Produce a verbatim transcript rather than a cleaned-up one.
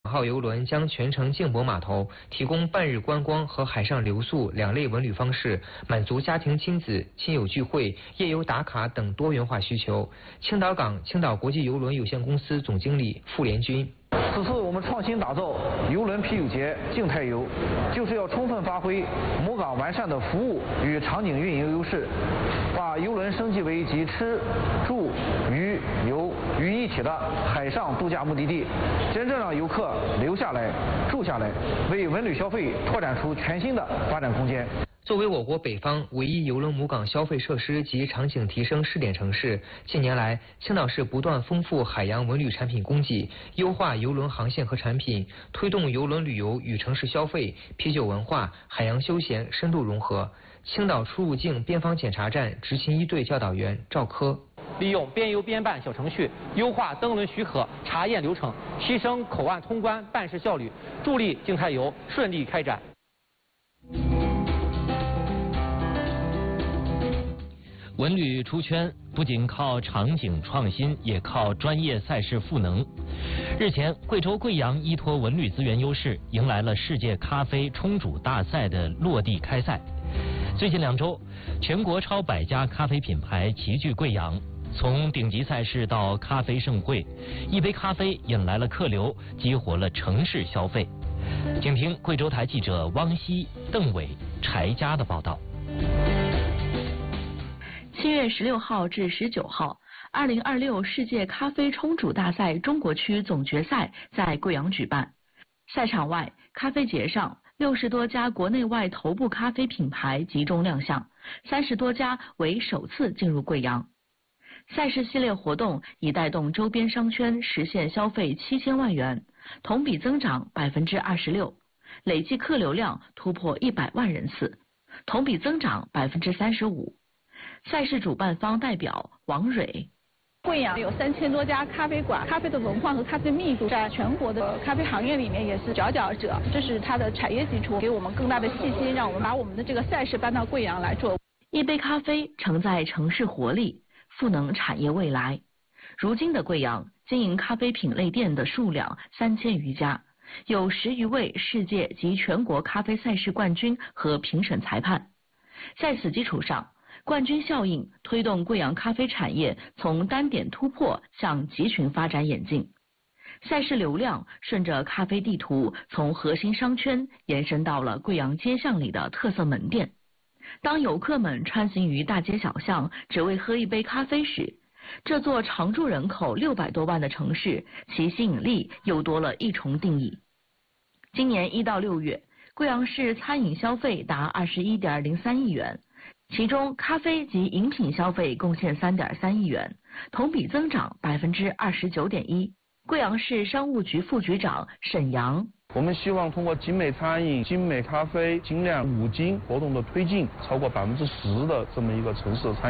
号邮轮将全程静泊码头，提供半日观光和海上留宿两类文旅方式，满足家庭亲子、亲友聚会、夜游打卡等多元化需求。青岛港青岛国际邮轮有限公司总经理傅连军。 此次我们创新打造邮轮啤酒节静态游，就是要充分发挥母港完善的服务与场景运营优势，把邮轮升级为集吃、住、娱、游于一体的海上度假目的地，真正让游客留下来、住下来，为文旅消费拓展出全新的发展空间。 作为我国北方唯一邮轮母港消费设施及场景提升试点城市，近年来，青岛市不断丰富海洋文旅产品供给，优化邮轮航线和产品，推动邮轮旅游与城市消费、啤酒文化、海洋休闲深度融合。青岛出入境边防检查站执勤一队教导员赵科。 利用边邮边办小程序，优化登轮许可查验流程，提升口岸通关办事效率，助力静态游顺利开展。 文旅出圈不仅靠场景创新，也靠专业赛事赋能。日前，贵州贵阳依托文旅资源优势，迎来了世界咖啡冲煮大赛的落地开赛。最近两周，全国超百家咖啡品牌齐聚贵阳，从顶级赛事到咖啡盛会，一杯咖啡引来了客流，激活了城市消费。请听贵州台记者汪希、邓伟、柴佳的报道。 七月十六号至十九号，二零二六世界咖啡冲煮大赛中国区总决赛在贵阳举办。赛场外，咖啡节上，六十多家国内外头部咖啡品牌集中亮相，三十多家为首次进入贵阳。赛事系列活动已带动周边商圈实现消费七千万元，同比增长百分之二十六，累计客流量突破一百万人次，同比增长百分之三十五。赛事主办方代表王蕊。 贵阳有三千多家咖啡馆，咖啡的文化和咖啡密度在全国的咖啡行业里面也是佼佼者，这是它的产业基础，给我们更大的信心，让我们把我们的这个赛事搬到贵阳来做。 一杯咖啡承载城市活力，赋能产业未来。如今的贵阳经营咖啡品类店的数量三千余家，有十余位世界及全国咖啡赛事冠军和评审裁判。在此基础上，冠军效应推动贵阳咖啡产业从单点突破向集群发展演进。赛事流量顺着咖啡地图从核心商圈延伸到了贵阳街巷里的特色门店。当游客们穿行于大街小巷只为喝一杯咖啡时，这座常住人口六百多万的城市，其吸引力又多了一重定义。今年一到六月，贵阳市餐饮消费达二十一点零三亿元，其中咖啡及饮品消费贡献三点三亿元，同比增长百分之二十九点一。贵阳市商务局副局长沈阳。 我们希望通过精美餐饮、精美咖啡、精酿五金活动的推进，超过百分之十的这么一个城市的餐饮。